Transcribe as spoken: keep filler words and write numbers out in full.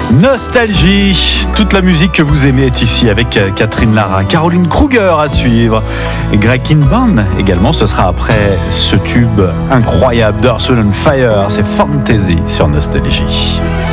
Nostalgie, toute la musique que vous aimez est ici avec Catherine Lara, Caroline Kruger à suivre, et Greg Kinban également. Ce sera après ce tube incroyable d'Earth, Wind and Fire, c'est Fantasy sur Nostalgie.